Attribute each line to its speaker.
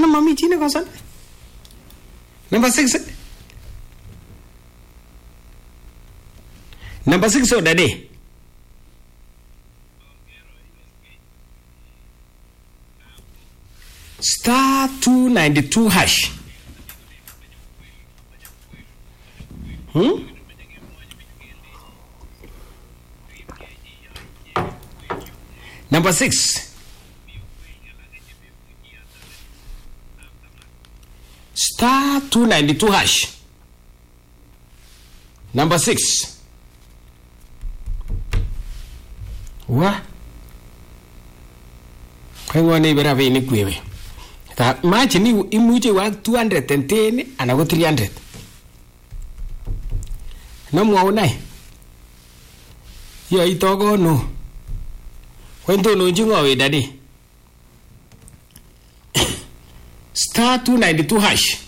Speaker 1: Ana mami chine kosan. Number 6. Number 6 so daddy. Star 292 hash. Number 6. Star 292 hash. Number 6. What? I want to be a very quick. That match ni imuche wa 210 anago 300. No mwaunai. Ya itogo no. Kwento no jingo we daddy. Star 292 hash.